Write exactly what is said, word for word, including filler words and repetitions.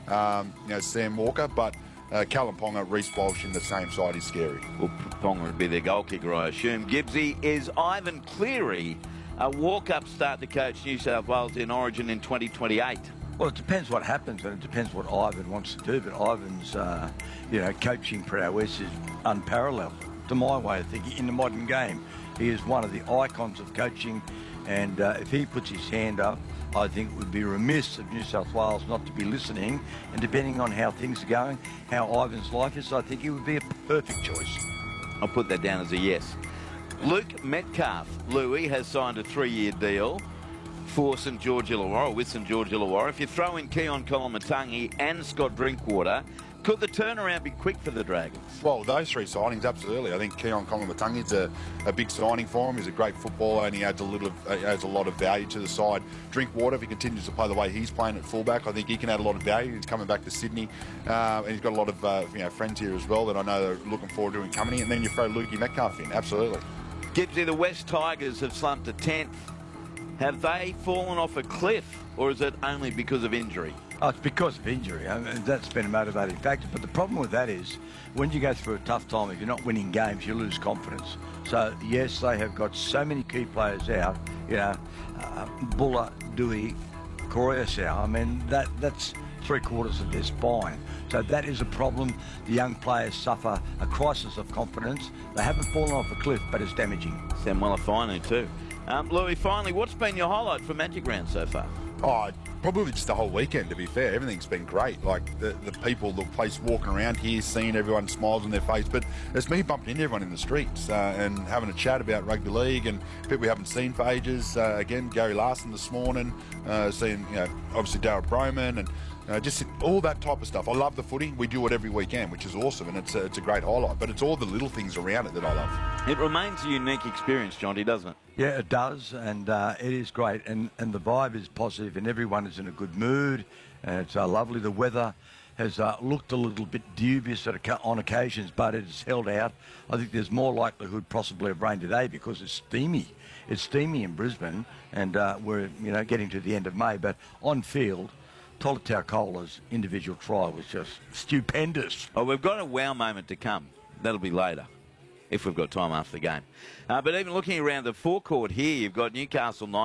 um, you know, Sam Walker, but uh, Callum Ponga, Reece Walsh in the same side is scary. Well, Ponga would be their goal kicker, I assume. Gibbsy, is Ivan Cleary a walk-up start to coach New South Wales in Origin in twenty twenty-eight? Well, it depends what happens, and it depends what Ivan wants to do. But Ivan's, uh, you know, coaching prowess is unparalleled, to my way of thinking, in the modern game. He is one of the icons of coaching, and uh, if he puts his hand up, I think it would be remiss of New South Wales not to be listening. And depending on how things are going, how Ivan's life is, I think he would be a perfect choice. I'll put that down as a yes. Luke Metcalf, Louis, has signed a three-year deal for St George Illawarra, with St George Illawarra. If you throw in Keon Kolomatangi and Scott Drinkwater, could the turnaround be quick for the Dragons? Well, those three signings, absolutely. I think Keon Kolomatangi is a, a big signing for him. He's a great footballer and he adds a little, of, adds a lot of value to the side. Drinkwater, if he continues to play the way he's playing at fullback, I think he can add a lot of value. He's coming back to Sydney, uh, and he's got a lot of uh, you know friends here as well that I know they're looking forward to him coming in. And then you throw Lukey Metcalf in, absolutely. Gibbsy, the West Tigers have slumped to tenth. Have they fallen off a cliff, or is it only because of injury? Oh, it's because of injury. I mean, that's been a motivating factor. But the problem with that is, when you go through a tough time, if you're not winning games, you lose confidence. So, yes, they have got so many key players out. You know, uh, Buller, Dewey, Correa. I mean, that that's three quarters of their spine. So that is a problem. The young players suffer a crisis of confidence. They haven't fallen off a cliff, but it's damaging. Sam Malafinu too. Um, Louis, finally, what's been your highlight for Magic Round so far? Oh, probably just the whole weekend, to be fair. Everything's been great. Like, the, the people, the place walking around here, seeing everyone smiles on their face. But it's me bumping into everyone in the streets uh, and having a chat about rugby league and people we haven't seen for ages. Uh, again, Gary Larson this morning, uh, seeing, you know, obviously Darryl Broman and Uh, just all that type of stuff. I love the footy. We do it every weekend, which is awesome, and it's a, it's a great highlight. But it's all the little things around it that I love. It remains a unique experience, Jonty, doesn't it? Yeah, it does, and uh, it is great. And, and the vibe is positive, and everyone is in a good mood. And it's uh, lovely. The weather has uh, looked a little bit dubious at a, on occasions, but it's held out. I think there's more likelihood possibly of rain today because it's steamy. It's steamy in Brisbane, and uh, we're you know getting to the end of May. But on field, Tola Taukola's individual try was just stupendous. Oh, we've got a wow moment to come. That'll be later, if we've got time after the game. Uh, but even looking around the forecourt here, you've got Newcastle nine.